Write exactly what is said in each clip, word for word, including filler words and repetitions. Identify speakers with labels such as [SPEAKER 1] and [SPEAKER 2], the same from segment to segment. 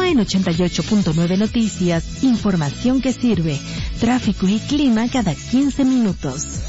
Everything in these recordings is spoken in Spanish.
[SPEAKER 1] Ahora en ochenta y ocho punto nueve Noticias, información que sirve. Tráfico y clima cada quince minutos.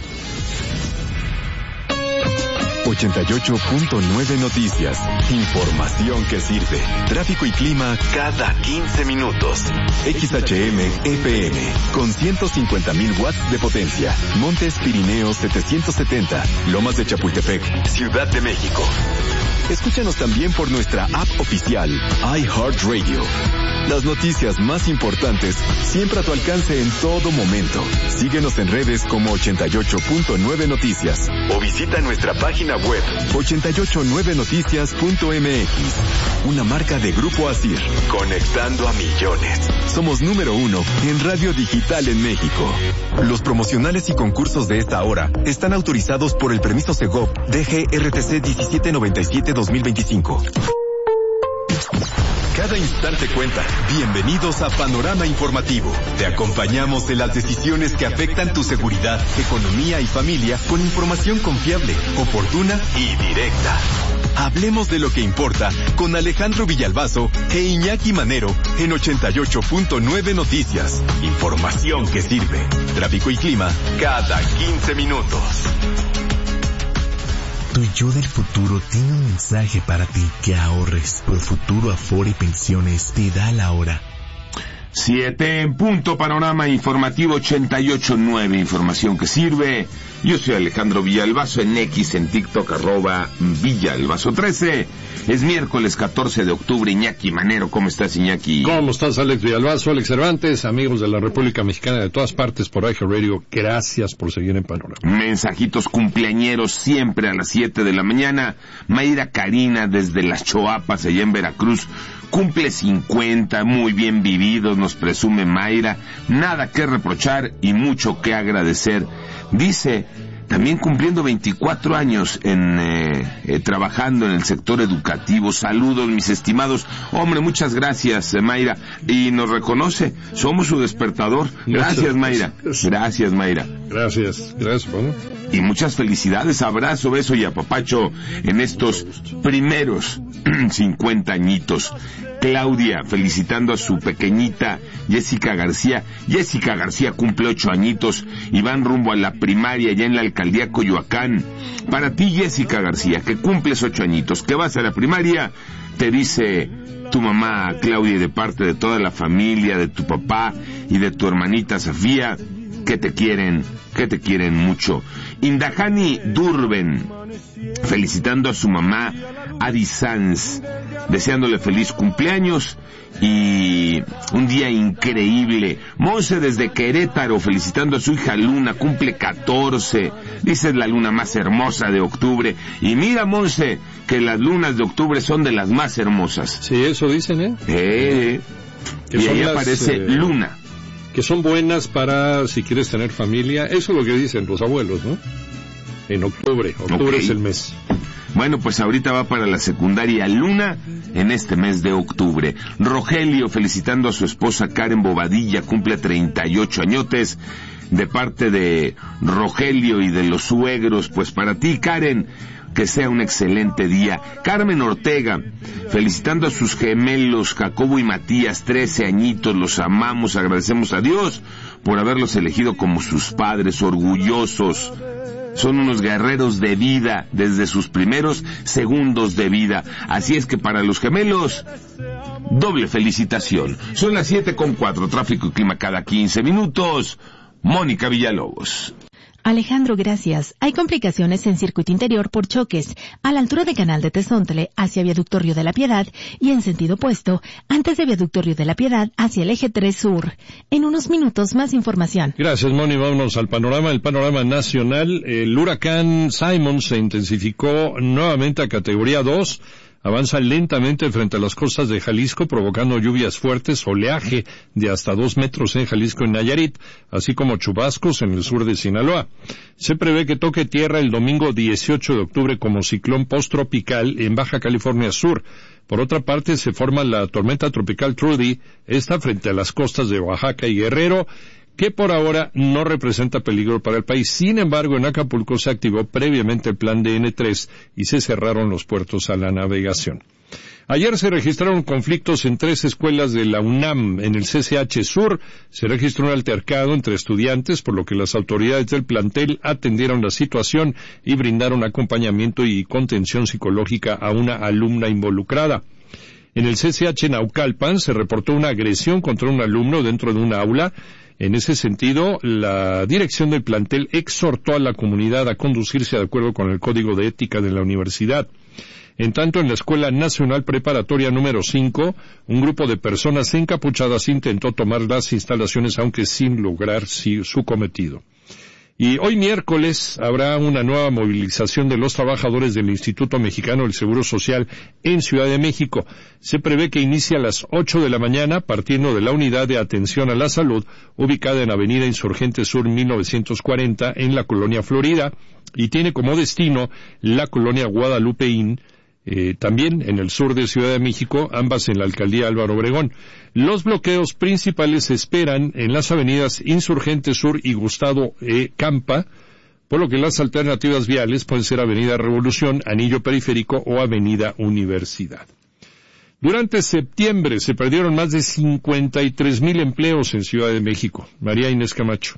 [SPEAKER 2] ochenta y ocho punto nueve Noticias. Información que sirve. Tráfico y clima cada quince minutos. X H M F M con ciento cincuenta mil watts de potencia. Montes Pirineos setecientos setenta. Lomas de Chapultepec, Ciudad de México. Escúchanos también por nuestra app oficial, iHeartRadio. Las noticias más importantes siempre a tu alcance en todo momento. Síguenos en redes como ochenta y ocho punto nueve Noticias o visita nuestra página web ochenta y ocho nueve noticias punto m x. Una marca de Grupo Asir, conectando a millones. Somos número uno en radio digital en México. Los promocionales y concursos de esta hora están autorizados por el permiso Segov D G R T C diecisiete noventa y siete dos mil veinticinco. Cada instante cuenta. Bienvenidos a Panorama Informativo. Te acompañamos en las decisiones que afectan tu seguridad, economía y familia con información confiable, oportuna y directa. Hablemos de lo que importa con Alejandro Villalbazo e Iñaki Manero en ochenta y ocho punto nueve Noticias. Información que sirve. Tráfico y clima cada quince minutos.
[SPEAKER 3] Tu yo del futuro tiene un mensaje para ti: que ahorres. Por Futuro Afore y Pensiones te da la hora.
[SPEAKER 4] Siete en punto. Panorama Informativo ochenta y ocho punto nueve. Información que sirve. Yo soy Alejandro Villalbazo, en X, en TikTok, arroba Villalbazo trece. Es miércoles catorce de octubre. Iñaki Manero, ¿cómo estás, Iñaki?
[SPEAKER 5] ¿Cómo estás, Alex Villalbazo? Alex Cervantes, amigos de la República Mexicana de todas partes por iHeartRadio, gracias por seguir en Panorama.
[SPEAKER 4] Mensajitos cumpleañeros siempre a las siete de la mañana. Mayra Karina desde Las Choapas, allá en Veracruz, cumple cincuenta, muy bien vividos, nos presume Mayra. Nada que reprochar y mucho que agradecer. Dice, también cumpliendo veinticuatro años en eh, eh, trabajando en el sector educativo. Saludos, mis estimados. Hombre, muchas gracias, eh, Mayra. Y nos reconoce, somos su despertador. Gracias, Mayra. Gracias, Mayra.
[SPEAKER 5] Gracias, gracias, bueno.
[SPEAKER 4] Y muchas felicidades, abrazo, beso y apapacho en estos primeros cincuenta añitos. Claudia, felicitando a su pequeñita Jessica García. Jessica García cumple ocho añitos y van rumbo a la primaria ya en la alcaldía Coyoacán. Para ti, Jessica García, que cumples ocho añitos, que vas a la primaria, te dice tu mamá Claudia, y de parte de toda la familia, de tu papá y de tu hermanita Sofía, que te quieren, que te quieren mucho. Indahani Durben, felicitando a su mamá Adi Sanz, deseándole feliz cumpleaños y un día increíble. Monse desde Querétaro, felicitando a su hija Luna, cumple catorce, dice es la luna más hermosa de octubre. Y mira, Monse, que las lunas de octubre son de las más hermosas.
[SPEAKER 5] Sí, eso dicen, ¿eh?
[SPEAKER 4] Eh, y ahí las, aparece eh... Luna.
[SPEAKER 5] Que son buenas para si quieres tener familia. Eso es lo que dicen los abuelos, ¿no? En octubre. Octubre okay. Es el mes.
[SPEAKER 4] Bueno, pues ahorita va para la secundaria Luna en este mes de octubre. Rogelio, felicitando a su esposa Karen Bobadilla, cumple treinta y ocho añotes. De parte de Rogelio y de los suegros, pues para ti, Karen, que sea un excelente día. Carmen Ortega, felicitando a sus gemelos Jacobo y Matías, trece añitos, los amamos, agradecemos a Dios por haberlos elegido como sus padres, orgullosos. Son unos guerreros de vida desde sus primeros segundos de vida. Así es que para los gemelos, doble felicitación. Son las siete con cuatro, tráfico y clima cada quince minutos. Mónica Villalobos.
[SPEAKER 1] Alejandro, gracias. Hay complicaciones en circuito interior por choques a la altura de Canal de Tezontle hacia Viaducto Río de la Piedad y en sentido opuesto antes de Viaducto Río de la Piedad hacia el eje tres Sur. En unos minutos más información.
[SPEAKER 5] Gracias, Moni. Vámonos al panorama, el panorama nacional. El huracán Simon se intensificó nuevamente a categoría dos. Avanza lentamente frente a las costas de Jalisco, provocando lluvias fuertes, oleaje de hasta dos metros en Jalisco y Nayarit, así como chubascos en el sur de Sinaloa. Se prevé que toque tierra el domingo dieciocho de octubre como ciclón posttropical en Baja California Sur. Por otra parte, se forma la tormenta tropical Trudy, esta frente a las costas de Oaxaca y Guerrero, que por ahora no representa peligro para el país. Sin embargo, en Acapulco se activó previamente el plan de N tres y se cerraron los puertos a la navegación. Ayer se registraron conflictos en tres escuelas de la UNAM. En el C C H Sur se registró un altercado entre estudiantes, por lo que las autoridades del plantel atendieron la situación y brindaron acompañamiento y contención psicológica a una alumna involucrada. En el C C H Naucalpan se reportó una agresión contra un alumno dentro de un aula. En ese sentido, la dirección del plantel exhortó a la comunidad a conducirse de acuerdo con el Código de Ética de la universidad. En tanto, en la Escuela Nacional Preparatoria número cinco, un grupo de personas encapuchadas intentó tomar las instalaciones, aunque sin lograr su cometido. Y hoy miércoles habrá una nueva movilización de los trabajadores del Instituto Mexicano del Seguro Social en Ciudad de México. Se prevé que inicie a las ocho de la mañana, partiendo de la Unidad de Atención a la Salud, ubicada en Avenida Insurgente Sur mil novecientos cuarenta, en la Colonia Florida, y tiene como destino la Colonia Guadalupeín, Eh, también en el sur de Ciudad de México, ambas en la alcaldía Álvaro Obregón. Los bloqueos principales se esperan en las avenidas Insurgente Sur y Gustavo E. Campa, por lo que las alternativas viales pueden ser Avenida Revolución, Anillo Periférico o Avenida Universidad. Durante septiembre se perdieron más de cincuenta y tres mil empleos en Ciudad de México. María Inés Camacho.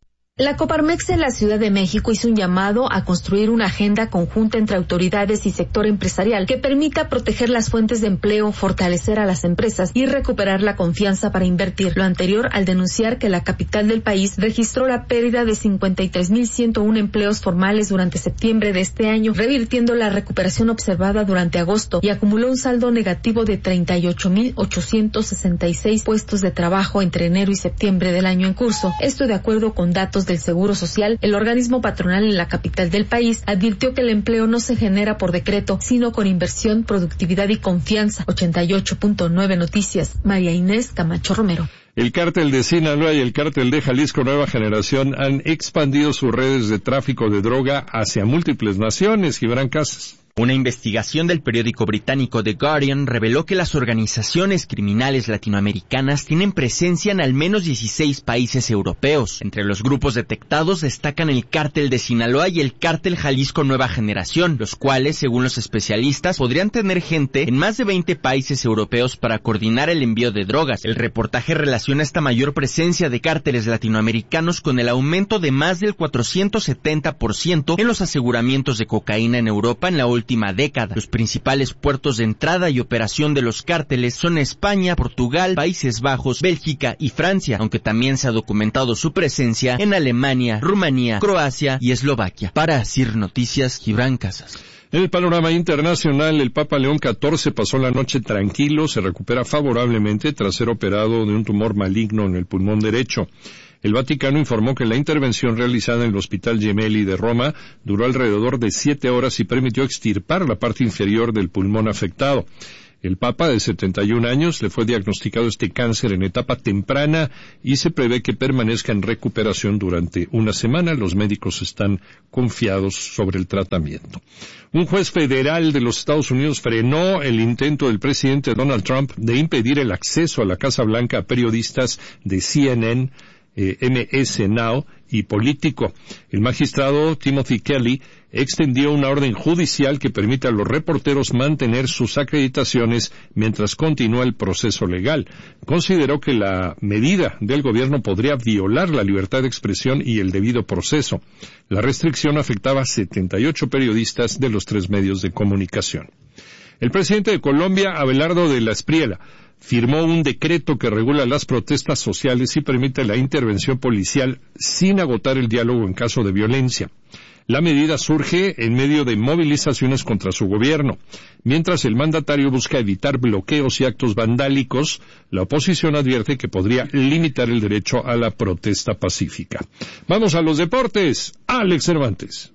[SPEAKER 6] La Coparmex en la Ciudad de México hizo un llamado a construir una agenda conjunta entre autoridades y sector empresarial que permita proteger las fuentes de empleo, fortalecer a las empresas y recuperar la confianza para invertir. Lo anterior al denunciar que la capital del país registró la pérdida de cincuenta y tres mil ciento uno empleos formales durante septiembre de este año, revirtiendo la recuperación observada durante agosto, y acumuló un saldo negativo de treinta y ocho mil ochocientos sesenta y seis puestos de trabajo entre enero y septiembre del año en curso. Esto de acuerdo con datos del Seguro Social. El organismo patronal en la capital del país advirtió que el empleo no se genera por decreto, sino con inversión, productividad y confianza. ochenta y ocho punto nueve Noticias, María Inés Camacho Romero.
[SPEAKER 5] El cártel de Sinaloa y el cártel de Jalisco Nueva Generación han expandido sus redes de tráfico de droga hacia múltiples naciones. Gibran Casas.
[SPEAKER 7] Una investigación del periódico británico The Guardian reveló que las organizaciones criminales latinoamericanas tienen presencia en al menos dieciséis países europeos. Entre los grupos detectados destacan el cártel de Sinaloa y el cártel Jalisco Nueva Generación, los cuales, según los especialistas, podrían tener gente en más de veinte países europeos para coordinar el envío de drogas. El reportaje relaciona esta mayor presencia de cárteles latinoamericanos con el aumento de más del cuatrocientos setenta por ciento en los aseguramientos de cocaína en Europa en la última última década. Los principales puertos de entrada y operación de los cárteles son España, Portugal, Países Bajos, Bélgica y Francia, aunque también se ha documentado su presencia en Alemania, Rumanía, Croacia y Eslovaquia. Para Asir Noticias, Gibran Casas.
[SPEAKER 5] En el panorama internacional, el Papa León catorce pasó la noche tranquilo, se recupera favorablemente tras ser operado de un tumor maligno en el pulmón derecho. El Vaticano informó que la intervención realizada en el Hospital Gemelli de Roma duró alrededor de siete horas y permitió extirpar la parte inferior del pulmón afectado. El Papa, de setenta y un años, le fue diagnosticado este cáncer en etapa temprana y se prevé que permanezca en recuperación durante una semana. Los médicos están confiados sobre el tratamiento. Un juez federal de los Estados Unidos frenó el intento del presidente Donald Trump de impedir el acceso a la Casa Blanca a periodistas de C N N, Eh, M S Now y Político. El magistrado Timothy Kelly extendió una orden judicial que permite a los reporteros mantener sus acreditaciones mientras continúa el proceso legal. Consideró que la medida del gobierno podría violar la libertad de expresión y el debido proceso. La restricción afectaba a setenta y ocho periodistas de los tres medios de comunicación. El presidente de Colombia, Abelardo de la Espriella, firmó un decreto que regula las protestas sociales y permite la intervención policial sin agotar el diálogo en caso de violencia. La medida surge en medio de movilizaciones contra su gobierno. Mientras el mandatario busca evitar bloqueos y actos vandálicos, la oposición advierte que podría limitar el derecho a la protesta pacífica. Vamos a los deportes. Alex Cervantes.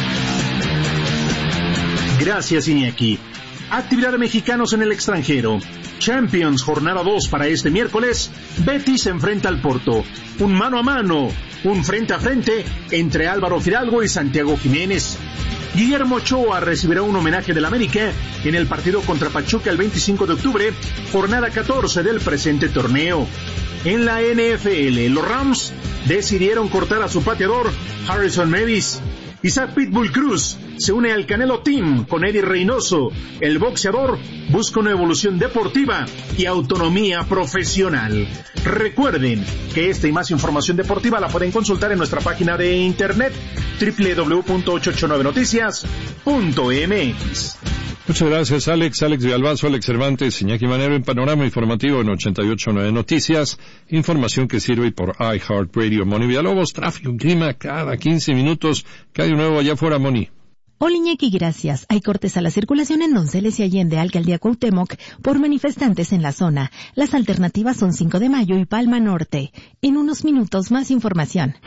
[SPEAKER 8] Gracias, Iñaki. Actividad de mexicanos en el extranjero. Champions, jornada dos para este miércoles. Betis se enfrenta al Porto. Un mano a mano, un frente a frente entre Álvaro Fidalgo y Santiago Jiménez. Guillermo Ochoa recibirá un homenaje del América en el partido contra Pachuca el veinticinco de octubre, jornada catorce del presente torneo. En la N F L, los Rams decidieron cortar a su pateador Harrison Mavis. Isaac Pitbull Cruz se une al Canelo Team con Eddie Reynoso. El boxeador busca una evolución deportiva y autonomía profesional. Recuerden que esta y más información deportiva la pueden consultar en nuestra página de internet doble u doble u doble u punto ochocientos ochenta y nueve noticias punto m x.
[SPEAKER 5] Muchas gracias, Alex. Alex Villalbazo, Alex Cervantes, Iñaki Manero en Panorama Informativo en ochenta y ocho punto nueve Noticias. Información que sirve por iHeartRadio. Moni Villalobos, tráfico y clima cada quince minutos. ¿Qué hay de nuevo allá afuera, Moni?
[SPEAKER 1] Hola, Iñaki, gracias. Hay cortes a la circulación en Donceles y Allende, Alcaldía Cuauhtémoc, por manifestantes en la zona. Las alternativas son cinco de mayo y Palma Norte. En unos minutos, más información.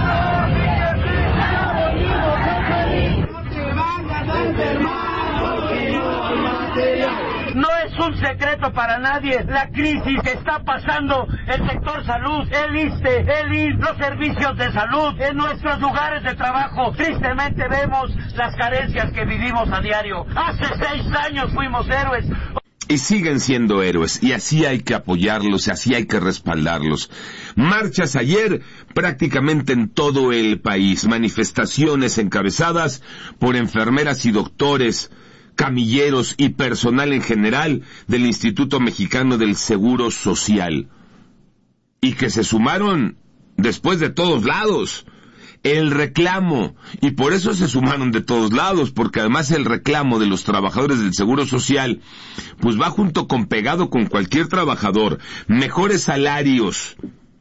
[SPEAKER 9] No es un secreto para nadie la crisis que está pasando el sector salud, el ISSSTE, el I M S S, los servicios de salud en nuestros lugares de trabajo. Tristemente vemos las carencias que vivimos a diario. Hace seis años fuimos héroes.
[SPEAKER 4] Y siguen siendo héroes, y así hay que apoyarlos, y así hay que respaldarlos. Marchas ayer prácticamente en todo el país, manifestaciones encabezadas por enfermeras y doctores, camilleros y personal en general del Instituto Mexicano del Seguro Social. Y que se sumaron después de todos lados. El reclamo, y por eso se sumaron de todos lados, porque además el reclamo de los trabajadores del Seguro Social, pues va junto con pegado con cualquier trabajador, mejores salarios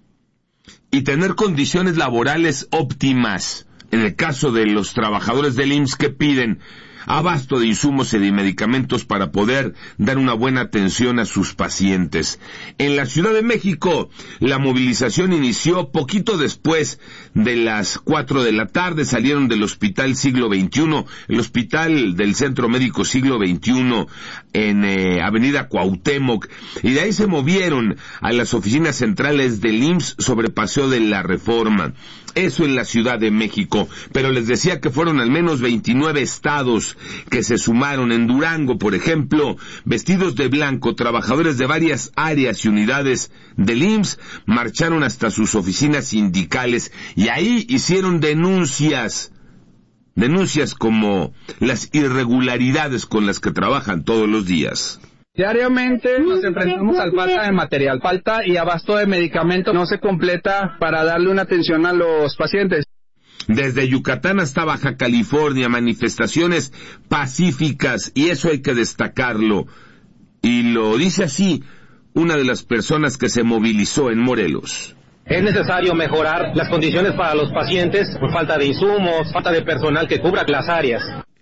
[SPEAKER 4] y tener condiciones laborales óptimas. En el caso de los trabajadores del I M S S que piden abasto de insumos y de medicamentos para poder dar una buena atención a sus pacientes. En la Ciudad de México, la movilización inició poquito después de las cuatro de la tarde. Salieron del Hospital Siglo veintiuno, el Hospital del Centro Médico Siglo veintiuno en eh, Avenida Cuauhtémoc, y de ahí se movieron a las oficinas centrales del I M S S sobre Paseo de la Reforma. Eso en la Ciudad de México, pero les decía que fueron al menos veintinueve estados que se sumaron. En Durango, por ejemplo, vestidos de blanco, trabajadores de varias áreas y unidades del I M S S marcharon hasta sus oficinas sindicales y ahí hicieron denuncias, denuncias como las irregularidades con las que trabajan todos los días.
[SPEAKER 10] Diariamente nos enfrentamos a falta de material, falta y abasto de medicamentos no se completa para darle una atención a los pacientes.
[SPEAKER 4] Desde Yucatán hasta Baja California, manifestaciones pacíficas, y eso hay que destacarlo. Y lo dice así una de las personas que se movilizó en Morelos.
[SPEAKER 11] Es necesario mejorar las condiciones para los pacientes por falta de insumos, falta de personal que cubra las áreas.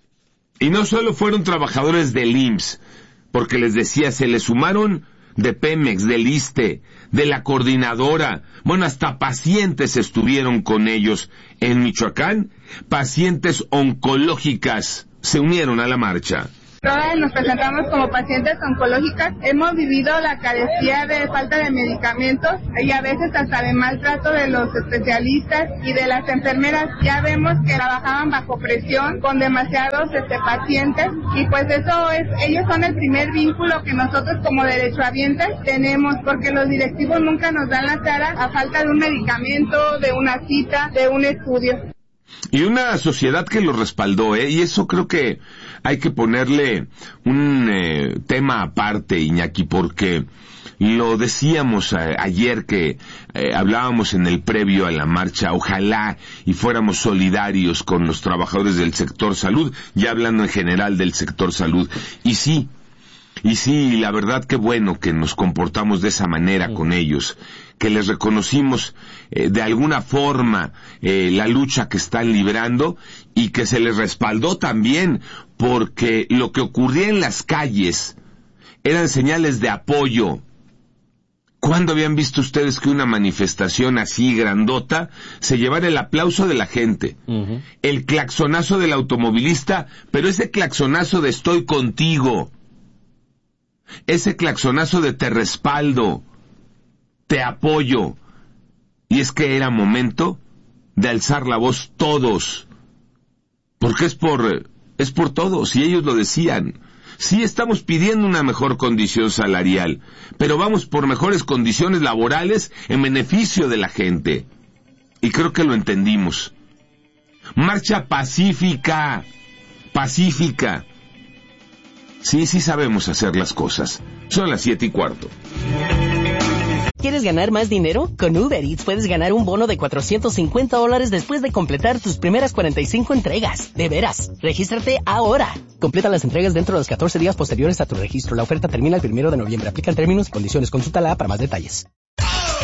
[SPEAKER 4] Y no solo fueron trabajadores del I M S S, porque les decía, se les sumaron de Pemex, del ISSSTE, de la coordinadora, bueno, hasta pacientes estuvieron con ellos. En Michoacán, pacientes oncológicas se unieron a la marcha.
[SPEAKER 12] Todas nos presentamos como pacientes oncológicas. Hemos vivido la carecía de falta de medicamentos y a veces hasta de maltrato de los especialistas y de las enfermeras. Ya vemos que trabajaban bajo presión con demasiados este, pacientes y pues eso es, ellos son el primer vínculo que nosotros como derechohabientes tenemos, porque los directivos nunca nos dan la cara a falta de un medicamento, de una cita, de un estudio.
[SPEAKER 4] Y una sociedad que lo respaldó, ¿eh? Y eso creo que hay que ponerle un eh, tema aparte, Iñaki, porque lo decíamos eh, ayer que eh, hablábamos en el previo a la marcha, ojalá y fuéramos solidarios con los trabajadores del sector salud, ya hablando en general del sector salud. Y sí, y sí, la verdad que bueno que nos comportamos de esa manera con ellos, que les reconocimos eh, de alguna forma eh, la lucha que están librando y que se les respaldó también, porque lo que ocurría en las calles eran señales de apoyo. ¿Cuándo habían visto ustedes que una manifestación así grandota se llevara el aplauso de la gente? Uh-huh. El claxonazo del automovilista, pero ese claxonazo de estoy contigo, ese claxonazo de te respaldo, te apoyo. Y es que era momento de alzar la voz todos, porque es por es por todos, y ellos lo decían. Sí, estamos pidiendo una mejor condición salarial, pero vamos por mejores condiciones laborales en beneficio de la gente. Y creo que lo entendimos. Marcha pacífica, pacífica. Sí, sí sabemos hacer las cosas. Son las siete y cuarto.
[SPEAKER 13] ¿Quieres ganar más dinero? Con Uber Eats puedes ganar un bono de cuatrocientos cincuenta dólares después de completar tus primeras cuarenta y cinco entregas. De veras, regístrate ahora. Completa las entregas dentro de los catorce días posteriores a tu registro. La oferta termina el primero de noviembre. Aplican términos y condiciones. Consulta la app para más detalles.